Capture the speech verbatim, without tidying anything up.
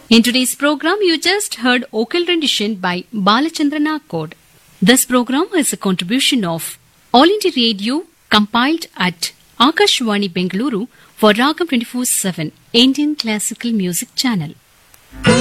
In today's program, you just heard vocal rendition by Balachandra Nakod. This program is a contribution of All India Radio, compiled at Akashwani Bengaluru for Ragam twenty-four seven Indian Classical Music Channel.